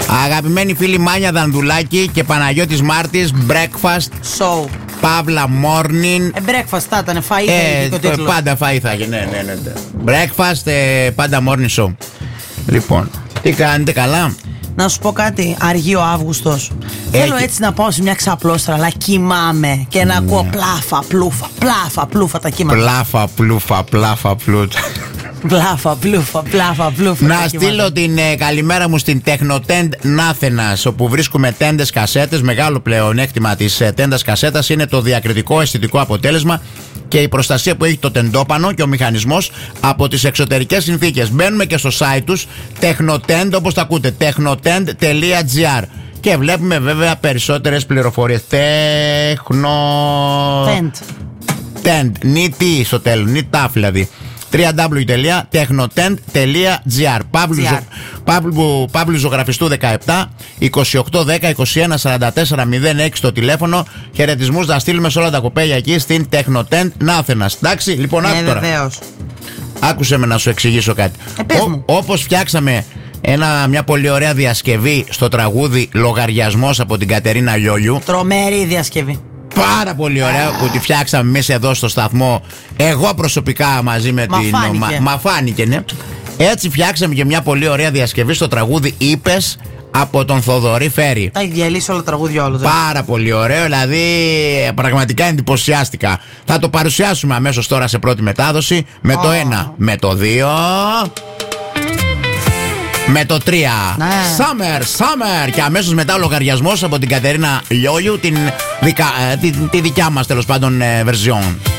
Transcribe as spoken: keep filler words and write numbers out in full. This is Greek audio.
Αγαπημένοι φίλοι Μάνια Δανδουλάκη και Παναγιώτης Μάρτης, breakfast show. Παύλα morning. Ε, breakfast θα ήταν, φαΐ θα ε, είχε το τίτλο. Πάντα φαΐ θα είχε, ναι, ναι, ναι. Breakfast, ε, πάντα morning show. Λοιπόν, τι κάνετε, καλά? Να σου πω κάτι, αργεί ο Αύγουστος. Έχει. Θέλω έτσι να πάω σε μια ξαπλώστρα, αλλά κοιμάμαι και να ακούω πλάφα, πλούφα, πλάφα, πλούφα τα κύματα. Πλάφα, πλούφα, πλάφα, πλούφα. Πλάφα, πλούφα, πλάφα, πλούφα. Να στείλω την ε, καλημέρα μου στην Τεχνοτέντ Νάθενας, όπου βρίσκουμε τέντες κασέτες. Μεγάλο πλεονέκτημα της ε, τέντας κασέτας είναι το διακριτικό αισθητικό αποτέλεσμα και η προστασία που έχει το τεντόπανο και ο μηχανισμός από τις εξωτερικές συνθήκες. Μπαίνουμε και στο site τους, Τεχνοτέντ, όπως τα ακούτε, τεχνοτέντ τελεία τζι άρ, και βλέπουμε βέβαια περισσότερες πληροφορίες. Τεχνο... Τέντ, νι τι στο τέλος, νι τάφ δηλαδή. double-u double-u double-u τελεία τεχνοτέντ τελεία τζι άρ. Παύλου Ζωγραφιστού δεκαεπτά, είκοσι οκτώ δέκα είκοσι ένα σαράντα τέσσερα μηδέν έξι το τηλέφωνο. Χαιρετισμούς να στείλουμε σε όλα τα κοπέλια εκεί στην Τεχνοτέντ Νάθενας. Εντάξει, λοιπόν, άκου τώρα. Βεβαίως. Άκουσε με να σου εξηγήσω κάτι. Ε, Ο, όπως φτιάξαμε ένα, μια πολύ ωραία διασκευή στο τραγούδι Λογαριασμός από την Κατερίνα Λιόλιου. Τρομερή διασκευή. Πάρα πολύ ωραία που τη φτιάξαμε εμείς εδώ στο σταθμό. Εγώ προσωπικά μαζί με Μα την φάνηκε. Μα, μα φάνηκε, ναι. Έτσι φτιάξαμε και μια πολύ ωραία διασκευή στο τραγούδι Είπες από τον Θοδωρή Φέρη. Τα έχει διαλύσει όλα τα τραγούδια όλο. Πάρα πολύ ωραίο, δηλαδή πραγματικά εντυπωσιάστηκα. Θα το παρουσιάσουμε αμέσως τώρα σε πρώτη μετάδοση με το Oh. ένα, με το δύο, με το τρία. Ναι. Summer, summer. Και αμέσως μετά ο λογαριασμός από την Κατερίνα Λιόλιου, την, δικα, τη, τη δικιά μας τέλος πάντων ε, version.